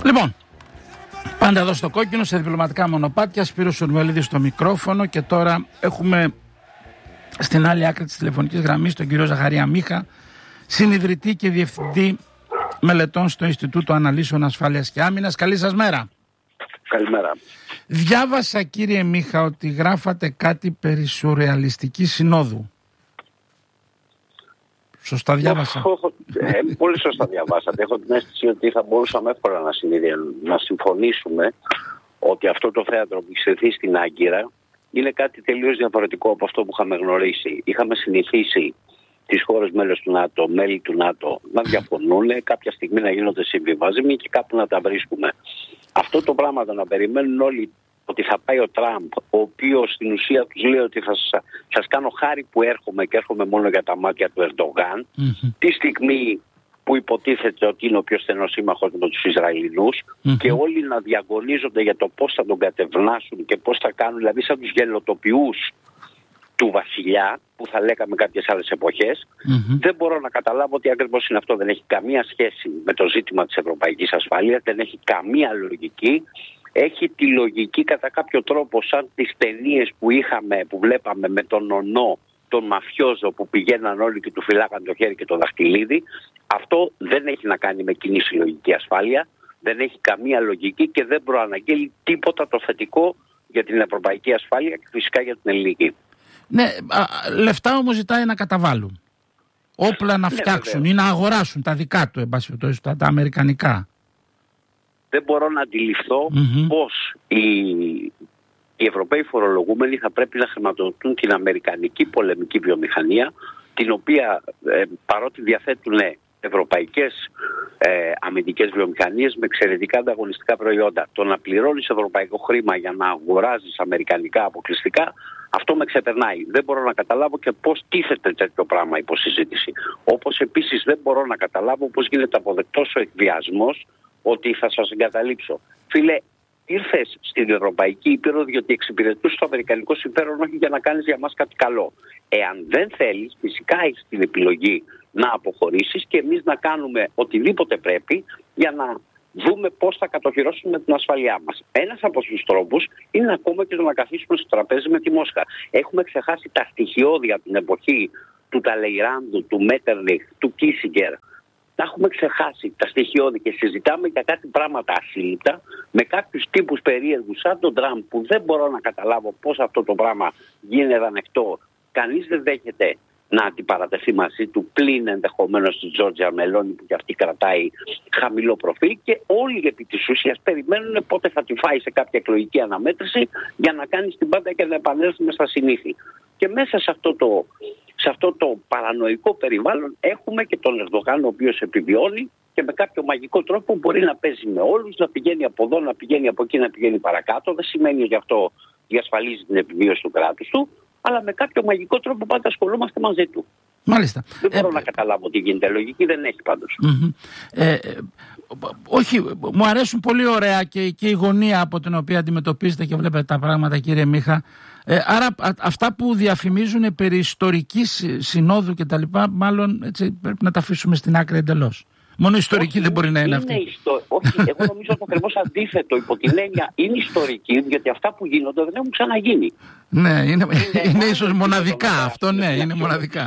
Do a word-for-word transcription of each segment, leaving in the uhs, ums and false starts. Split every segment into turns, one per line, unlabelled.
Λοιπόν, πάντα εδώ στο κόκκινο, σε διπλωματικά μονοπάτια, Σπύρος Σουρμελίδης στο μικρόφωνο και τώρα έχουμε στην άλλη άκρη της τηλεφωνικής γραμμής τον κύριο Ζαχαρία Μίχα, συνιδρυτή και διευθυντή μελετών στο Ινστιτούτο Αναλύσεων Ασφάλειας και Άμυνας. Καλή σας μέρα.
Καλημέρα.
Διάβασα, κύριε Μίχα, ότι γράφατε κάτι περί σουρεαλιστικής συνόδου. Σωστά διάβασα?
ε, πολύ σωστά διαβάσατε. Έχω την αίσθηση ότι θα μπορούσαμε εύκολα να, να συμφωνήσουμε ότι αυτό το θέατρο που εξελθεί στην Άγκυρα είναι κάτι τελείως διαφορετικό από αυτό που είχαμε γνωρίσει. Είχαμε συνηθίσει τις χώρες μέλος του ΝΑΤΟ, μέλη του ΝΑΤΟ να διαφωνούν, κάποια στιγμή να γίνονται συμβιβασμοί και κάπου να τα βρίσκουμε. Αυτό το πράγμα το να περιμένουν όλοι ότι θα πάει ο Τραμπ, ο οποίος στην ουσία τους λέει ότι θα σας, σας κάνω χάρη που έρχομαι και έρχομαι μόνο για τα μάτια του Ερντογάν, mm-hmm. τη στιγμή που υποτίθεται ότι είναι ο πιο στενός σύμμαχος με τους Ισραηλινούς, mm-hmm. και όλοι να διαγωνίζονται για το πώς θα τον κατευνάσουν και πώς θα κάνουν, δηλαδή σαν τους γελοτοποιούς του βασιλιά, που θα λέγαμε κάποιες άλλες εποχές. Mm-hmm. Δεν μπορώ να καταλάβω ότι ακριβώς είναι αυτό. Δεν έχει καμία σχέση με το ζήτημα της ευρωπαϊκής ασφάλειας, δεν έχει καμία λογική. Έχει τη λογική κατά κάποιο τρόπο σαν τις ταινίες που είχαμε, που βλέπαμε με τον Ονό, τον μαφιόζο που πηγαίναν όλοι και του φυλάγαν το χέρι και το δαχτυλίδι. Αυτό δεν έχει να κάνει με κοινή συλλογική ασφάλεια, δεν έχει καμία λογική και δεν προαναγγέλει τίποτα το θετικό για την ευρωπαϊκή ασφάλεια και φυσικά για την ελληνική.
Ναι, α, λεφτά όμως ζητάει να καταβάλουν. Όπλα να φτιάξουν, ναι, ή να αγοράσουν τα δικά του, τα, τα αμερικανικά.
Δεν μπορώ να αντιληφθώ mm-hmm. πώς οι, οι Ευρωπαίοι φορολογούμενοι θα πρέπει να χρηματοδοτούν την αμερικανική πολεμική βιομηχανία, την οποία ε, παρότι διαθέτουν ναι, ευρωπαϊκές ε, αμυντικές βιομηχανίες με εξαιρετικά ανταγωνιστικά προϊόντα. Το να πληρώνεις ευρωπαϊκό χρήμα για να αγοράζεις αμερικανικά αποκλειστικά, αυτό με ξεπερνάει. Δεν μπορώ να καταλάβω και πώς τίθεται τέτοιο πράγμα υπό συζήτηση. Όπως επίσης δεν μπορώ να καταλάβω πώς γίνεται αποδεκτός ο εκβιασμός ότι θα σας εγκαταλείψω. Φίλε, ήρθες στην Ευρωπαϊκή Ήπειρο διότι εξυπηρετούς το αμερικανικό συμφέρον, όχι για να κάνεις για μας κάτι καλό. Εάν δεν θέλεις, φυσικά έχεις την επιλογή να αποχωρήσεις και εμείς να κάνουμε οτιδήποτε πρέπει για να δούμε πώς θα κατοχυρώσουμε την ασφαλειά μας. Ένας από τους τρόπους είναι ακόμα και το να καθίσουμε στο τραπέζι με τη Μόσχα. Έχουμε ξεχάσει τα στοιχειώδη από την εποχή του Ταλεϊράντου, του Μέτερνιχ, του Κίσιγκερ. Τα έχουμε ξεχάσει τα στοιχειώδη και συζητάμε για κάτι πράγματα ασύλληπτα με κάποιους τύπους περίεργους σαν τον Τραμπ, που δεν μπορώ να καταλάβω πώς αυτό το πράγμα γίνεται ανεκτό. Κανείς δεν δέχεται να αντιπαρατεθεί μαζί του, πλην ενδεχομένως τη Τζόρτζια Μελώνη που και αυτή κρατάει χαμηλό προφίλ, και όλοι επί της ουσίας περιμένουν πότε θα τη φάει σε κάποια εκλογική αναμέτρηση για να κάνει την πάντα και να επανέλθει μες στα συνήθη. Και μέσα σε αυτό το, σε αυτό το παρανοϊκό περιβάλλον έχουμε και τον Ερντογάν, ο οποίος επιβιώνει και με κάποιο μαγικό τρόπο μπορεί να παίζει με όλους, να πηγαίνει από εδώ, να πηγαίνει από εκεί, να πηγαίνει παρακάτω. Δεν σημαίνει ότι αυτό διασφαλίζει την επιβίωση του κράτους του, αλλά με κάποιο μαγικό τρόπο πάντα ασχολούμαστε μαζί του.
Μάλιστα.
Δεν μπορώ
ε,
να καταλάβω τι γίνεται. Λογική δεν έχει πάντως.
Mm-hmm. Ε, ε, όχι, μου αρέσουν πολύ ωραία και, και η γωνία από την οποία αντιμετωπίζετε και βλέπετε τα πράγματα, κύριε Μίχα. Ε, άρα α, αυτά που διαφημίζουν περί ιστορικής συνόδου και τα λοιπά, μάλλον έτσι, πρέπει να τα αφήσουμε στην άκρη εντελώς. Μόνο ιστορική όχι, δεν μπορεί να είναι, είναι αυτή.
Ιστο... όχι, εγώ νομίζω το ακριβώς αντίθετο. Υπό την έννοια είναι ιστορική, γιατί αυτά που γίνονται δεν έχουν ξαναγίνει.
Ναι, είναι, είναι, είναι ίσως μοναδικά αυτό, ναι, είναι μοναδικά.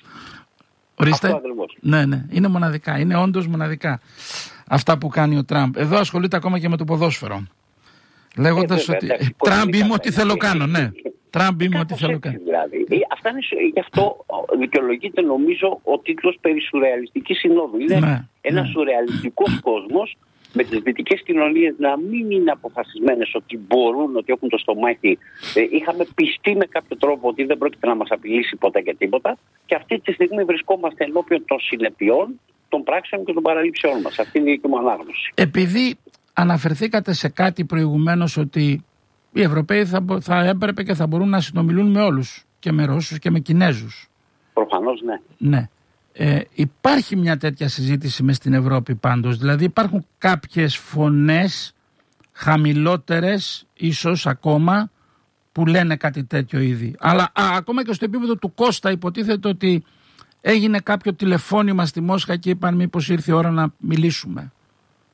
Ορίστε.
Αυτό
ναι, ναι, είναι μοναδικά, είναι όντως μοναδικά αυτά που κάνει ο Τραμπ. Εδώ ασχολείται ακόμα και με το ποδόσφαιρο. Λέγοντας ε, ότι ε, Τραμπ είμαι ό,τι θέλω κάνω, ναι. Τραμπ είμαι ό,τι θέλω κάνω.
Δηλαδή. Αυτά είναι, γι' αυτό δικαιολογείται νομίζω ο τίτλος περί σουρεαλιστικής συνόδου. Είναι ναι, ένας ναι. σουρεαλιστικός κόσμος με τις δυτικές κοινωνίες να μην είναι αποφασισμένες ότι μπορούν, ότι έχουν το στομάχι. Ε, είχαμε πιστεί με κάποιο τρόπο ότι δεν πρόκειται να μας απειλήσει ποτέ και τίποτα, και αυτή τη στιγμή βρισκόμαστε ενώπιον των συνεπειών, των πράξεων και των παραλήψεών μας. Αυτή είναι η δική μου ανάγνωση.
Επειδή αναφερθήκατε σε κάτι προηγουμένως ότι οι Ευρωπαίοι θα, θα έπρεπε και θα μπορούν να συνομιλούν με όλους, και με Ρώσους και με Κινέζους.
Προφανώς ναι.
Ναι. Ε, υπάρχει μια τέτοια συζήτηση μες στην Ευρώπη πάντως. Δηλαδή υπάρχουν κάποιες φωνές χαμηλότερες ίσως ακόμα που λένε κάτι τέτοιο ήδη. Αλλά α, ακόμα και στο επίπεδο του Κώστα υποτίθεται ότι έγινε κάποιο τηλεφώνημα στη Μόσχα και είπαν μήπως ήρθε η ώρα να μιλήσουμε.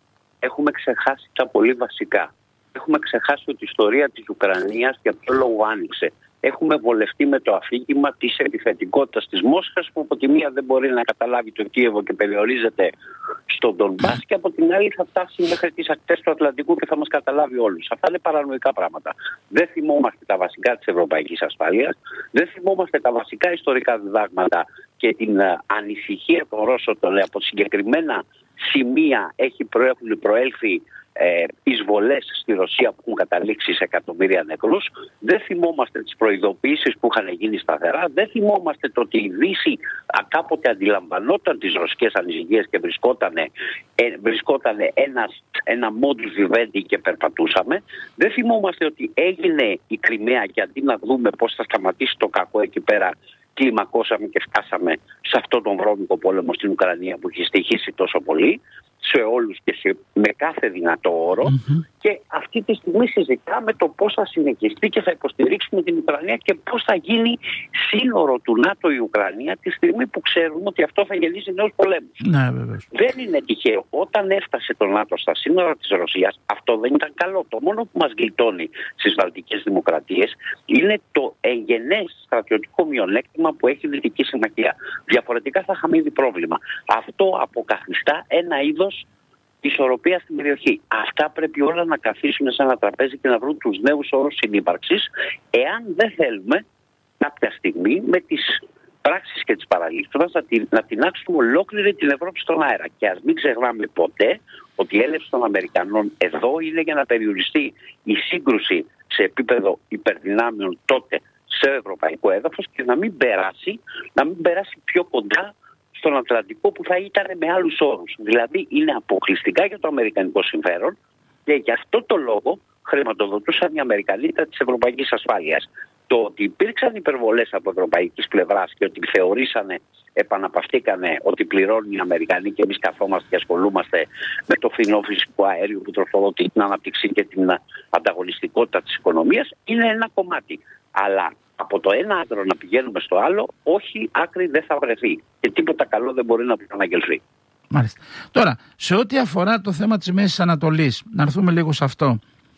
έχουμε ξεχάσει τα πολύ βασικά. Έχουμε ξεχάσει ότι η ιστορία της Ουκρανίας για ποιο λόγο άνοιξε. Έχουμε βολευτεί με το αφήγημα της επιθετικότητας της Μόσχας, που από τη μία δεν μπορεί να καταλάβει το Κίεβο και περιορίζεται στον Ντονμπάς, και από την άλλη θα φτάσει μέχρι τις ακτές του Ατλαντικού και θα μας καταλάβει όλους. Αυτά είναι παρανοϊκά πράγματα. Δεν θυμόμαστε τα βασικά της ευρωπαϊκής ασφάλειας, δεν θυμόμαστε τα βασικά ιστορικά διδάγματα και την ανησυχία των Ρώσων από συγκεκριμένα σημεία έχει προέλθει, προέλθει Ε, εισβολές στη Ρωσία που έχουν καταλήξει σε εκατομμύρια νεκρούς. Δεν θυμόμαστε τις προειδοποιήσεις που είχαν γίνει σταθερά. Δεν θυμόμαστε το ότι η Δύση κάποτε αντιλαμβανόταν τις ρωσικές ανησυχίες και βρισκότανε, ε, βρισκότανε ένας, ένα modus vivendi και περπατούσαμε. Δεν θυμόμαστε ότι έγινε η Κριμαία και αντί να δούμε πώς θα σταματήσει το κακό εκεί πέρα, κλιμακώσαμε και φτάσαμε σε αυτόν τον βρώμικο πόλεμο στην Ουκρανία που έχει στοιχήσει τόσο πολύ σε όλους και σε, με κάθε δυνατό όρο. Mm-hmm. Και αυτή τη στιγμή συζητάμε το πώς θα συνεχιστεί και θα υποστηρίξουμε την Ουκρανία και πώς θα γίνει σύνορο του ΝΑΤΟ η Ουκρανία τη στιγμή που ξέρουμε ότι αυτό θα γεννήσει νέους πολέμους.
Ναι, βεβαίως.
Δεν είναι τυχαίο. Όταν έφτασε το ΝΑΤΟ στα σύνορα της Ρωσίας, αυτό δεν ήταν καλό. Το μόνο που μας γλιτώνει στις βαλτικές δημοκρατίες είναι το εγγενές στρατιωτικό μειονέκτημα που έχει η Δυτική Συμμαχία. Διαφορετικά θα είχαμε ήδη πρόβλημα. Αυτό αποκαθιστά ένα είδος ισορροπία στην περιοχή. Αυτά πρέπει όλα να καθίσουν σε ένα τραπέζι και να βρουν τους νέους όρους συνύπαρξης, εάν δεν θέλουμε κάποια στιγμή με τις πράξεις και τις παραλήψεις μας να, την, να τεινάξουμε ολόκληρη την Ευρώπη στον αέρα. Και ας μην ξεχνάμε ποτέ ότι η έλευση των Αμερικανών εδώ είναι για να περιοριστεί η σύγκρουση σε επίπεδο υπερδυνάμεων τότε σε ευρωπαϊκό έδαφος και να μην περάσει, να μην περάσει πιο κοντά στον Ατλαντικό που θα ήταν με άλλους όρους. Δηλαδή είναι αποκλειστικά για το αμερικανικό συμφέρον και γι' αυτό το λόγο χρηματοδοτούσαν οι Αμερικανοί της ευρωπαϊκής ασφάλειας. Το ότι υπήρξαν υπερβολές από ευρωπαϊκής πλευράς και ότι θεωρήσανε, επαναπαυτήκανε ότι πληρώνουν οι Αμερικανοί και εμείς καθόμαστε και ασχολούμαστε με το φθηνό φυσικό αέριο που τροφοδοτεί την ανάπτυξη και την ανταγωνιστικότητα της οικονομίας, είναι ένα κομμάτι. Αλλά από το ένα άκρο να πηγαίνουμε στο άλλο, όχι, άκρη δεν θα βρεθεί. Και τίποτα καλό δεν μπορεί να προαναγγελθεί.
Μάλιστα. Τώρα, σε ό,τι αφορά το θέμα της Μέσης Ανατολής, να έρθουμε λίγο σε αυτό.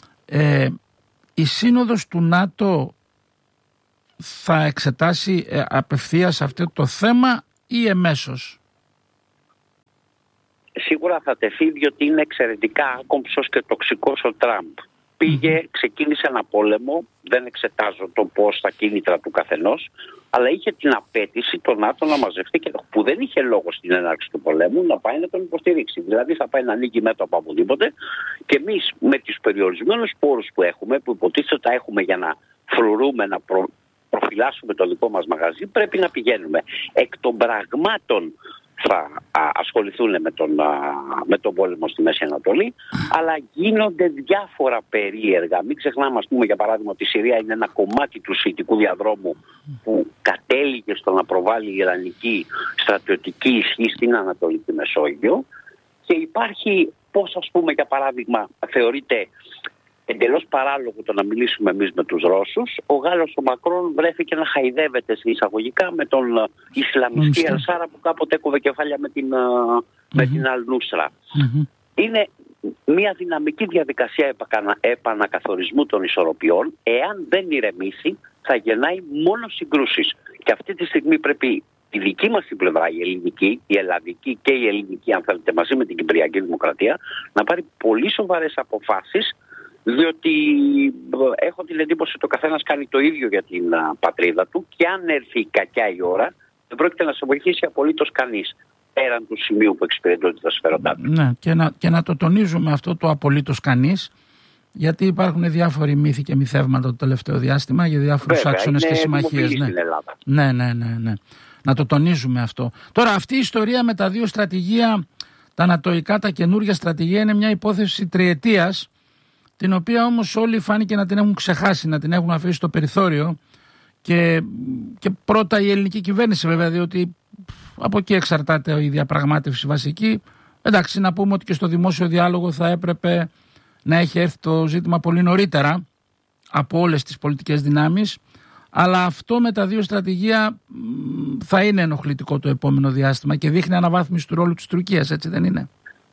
Ε, η σύνοδος του ΝΑΤΟ θα εξετάσει ε, απευθείας αυτό το θέμα ή εμέσως?
Σίγουρα θα τεθεί, διότι είναι εξαιρετικά άκομψος και τοξικός ο Τραμπ. Πήγε, ξεκίνησε ένα πόλεμο, δεν εξετάζω το πώς τα κίνητρα του καθενός, αλλά είχε την απέτηση το ΝΑΤΟ να μαζευτεί και που δεν είχε λόγο στην έναρξη του πολέμου να πάει να τον υποστηρίξει. Δηλαδή θα πάει να ανοίγει μέτωπα από οπουδήποτε και εμείς με τους περιορισμένους πόρους που έχουμε, που υποτίθεται τα έχουμε για να φρουρούμε, να προ... προφυλάσσουμε το δικό μας μαγαζί, πρέπει να πηγαίνουμε. Εκ των πραγμάτων θα α, ασχοληθούν με τον, α, με τον πόλεμο στη Μέση Ανατολή, αλλά γίνονται διάφορα περίεργα. Μην ξεχνάμε, ας πούμε, για παράδειγμα, ότι η Συρία είναι ένα κομμάτι του σιητικού διαδρόμου που κατέληγε στο να προβάλλει η ιρανική στρατιωτική ισχύ στην Ανατολική Μεσόγειο και υπάρχει, πώς, ας πούμε, για παράδειγμα, θεωρείται εντελώς παράλογο το να μιλήσουμε εμείς με τους Ρώσους. Ο Γάλλος ο Μακρόν βρέθηκε να χαϊδεύεται σε εισαγωγικά με τον Ισλαμιστή Αλσάρα που κάποτε έκοβε κεφάλια με την, mm-hmm. με την Αλνούσρα. Mm-hmm. Είναι μια δυναμική διαδικασία επανακαθορισμού των ισορροπιών. Εάν δεν ηρεμήσει θα γεννάει μόνο συγκρούσεις. Και αυτή τη στιγμή πρέπει η δική μας την πλευρά, η ελληνική, η ελλαδική και η ελληνική, αν θέλετε, μαζί με την Κυπριακή Δημοκρατία, να πάρει πολύ σοβαρές αποφάσεις, διότι έχω την εντύπωση ότι ο καθένας κάνει το ίδιο για την α, πατρίδα του και αν έρθει κακιά η ώρα δεν πρόκειται να σε βοηθήσει απολύτως κανείς πέραν του σημείου που εξυπηρετούνται τα συμφέροντά του.
Ναι, και να, και να το τονίζουμε αυτό το απολύτως κανείς, γιατί υπάρχουν διάφοροι μύθοι και μυθεύματα το τελευταίο διάστημα για διάφορους άξονες και συμμαχίες. Ναι. ναι, ναι, ναι, ναι. Να το τονίζουμε αυτό. Τώρα αυτή η ιστορία με τα δύο στρατηγία, τα ανατοϊκά, τα καινούργια στρατηγία είναι μια υπόθεση τριετίας, την οποία όμως όλοι φάνηκε να την έχουν ξεχάσει, να την έχουν αφήσει στο περιθώριο και, και πρώτα η ελληνική κυβέρνηση βέβαια, διότι από εκεί εξαρτάται η διαπραγμάτευση βασική. Εντάξει, να πούμε ότι και στο δημόσιο διάλογο θα έπρεπε να έχει έρθει το ζήτημα πολύ νωρίτερα από όλες τις πολιτικές δυνάμεις, αλλά αυτό με τα δύο στρατηγία θα είναι ενοχλητικό το επόμενο διάστημα και δείχνει αναβάθμιση του ρόλου της Τουρκίας, έτσι δεν είναι?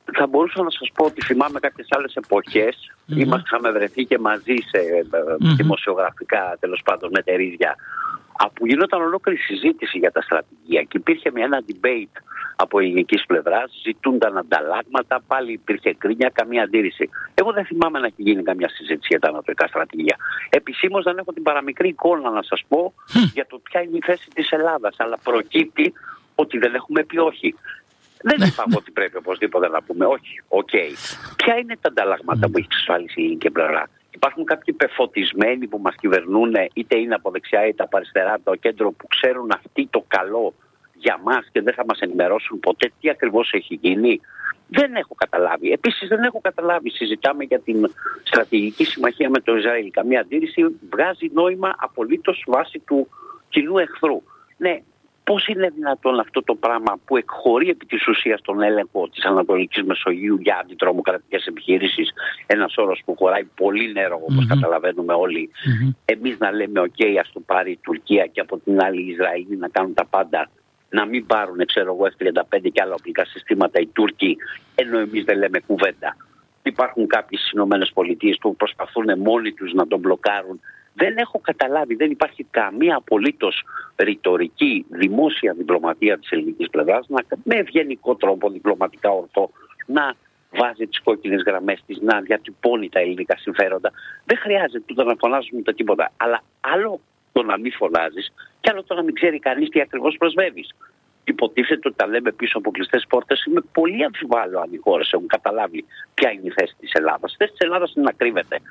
Θα μπορούσα να σας πω ότι θυμάμαι κάποιες άλλες εποχές. Mm-hmm. Είμαστε, είχαμε βρεθεί και μαζί σε mm-hmm. δημοσιογραφικά, τέλος πάντων, μετερίδια, που γινόταν ολόκληρη συζήτηση για τα στρατηγία και υπήρχε μια, ένα debate από ελληνικής πλευράς, ζητούνταν ανταλλάγματα, πάλι υπήρχε κρίνια, καμία αντίρρηση. Εγώ δεν θυμάμαι να έχει γίνει καμιά συζήτηση για τα ανατολικά στρατηγία. Επισήμως δεν έχω την παραμικρή εικόνα να σας πω για το ποια είναι η θέση της Ελλάδας, αλλά προκύπτει ότι δεν έχουμε πει όχι. Δεν είπα ότι πρέπει οπωσδήποτε να πούμε όχι. Οκ. Okay. Ποια είναι τα ανταλλάγματα που έχει εξασφαλίσει η ελληνική πλευρά? Υπάρχουν κάποιοι πεφωτισμένοι που μας κυβερνούν, είτε είναι από δεξιά είτε από αριστερά, από το κέντρο, που ξέρουν αυτοί το καλό για μας και δεν θα μας ενημερώσουν ποτέ τι ακριβώς έχει γίνει? Δεν έχω καταλάβει. Επίσης δεν έχω καταλάβει. Συζητάμε για την στρατηγική συμμαχία με το Ισραήλ. Καμία αντίρρηση, βγάζει νόημα απολύτως βάσει του κοινού εχθρού. Ναι. Πώς είναι δυνατόν αυτό το πράγμα που εκχωρεί επί της ουσίας τον έλεγχο της Ανατολικής Μεσογείου για αντιτρομοκρατικές επιχειρήσεις, ένας όρος που χωράει πολύ νερό, όπως mm-hmm. καταλαβαίνουμε όλοι, mm-hmm. εμείς να λέμε οκ, okay, ας το πάρει η Τουρκία, και από την άλλη οι Ισραηλοί να κάνουν τα πάντα, να μην πάρουν, ξέρω εγώ, εφ τριάντα πέντε και άλλα οπλικά συστήματα οι Τούρκοι, ενώ εμείς δεν λέμε κουβέντα. Υπάρχουν κάποιες στις ΗΠΑ που προσπαθούν μόνοι τους να τον μπλοκάρουν. Δεν έχω καταλάβει, δεν υπάρχει καμία απολύτως ρητορική δημόσια διπλωματία της ελληνικής πλευράς να, με ευγενικό τρόπο, διπλωματικά ορθό, να βάζει τις κόκκινες γραμμές της, να διατυπώνει τα ελληνικά συμφέροντα. Δεν χρειάζεται ούτε να φωνάζουμε ούτε τίποτα. Αλλά άλλο το να μην φωνάζεις και άλλο το να μην ξέρει κανείς τι ακριβώς προσβεύεις. Υποτίθεται ότι τα λέμε πίσω από κλειστές πόρτες. Είμαι πολύ αμφιβάλλω αν οι χώρες έχουν καταλάβει ποια είναι η θέση της Ελλάδας. Η θέση της Ελλάδας είναι να κρύβεται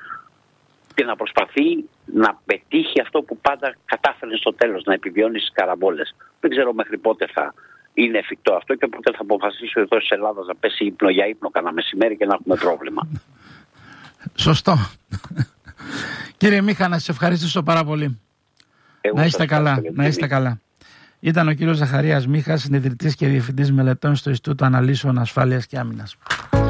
και να προσπαθεί να πετύχει αυτό που πάντα κατάφερε στο τέλος, να επιβιώνει στις καραμπόλες. Δεν ξέρω μέχρι πότε θα είναι εφικτό αυτό και πότε θα αποφασίσει ο ηθός της Ελλάδας να πέσει ύπνο για ύπνο κανένα μεσημέρι και να έχουμε πρόβλημα.
Σωστό. Κύριε Μίχα, να σας ευχαριστήσω πάρα πολύ. Εγώ να είστε καλά. Να είστε καλά. Ήταν ο κύριος Ζαχαρίας Μίχας, συνειδητής και διευθυντής μελετών στο Ινστιτούτο Αναλύσεων Ασφάλειας και Άμυνας.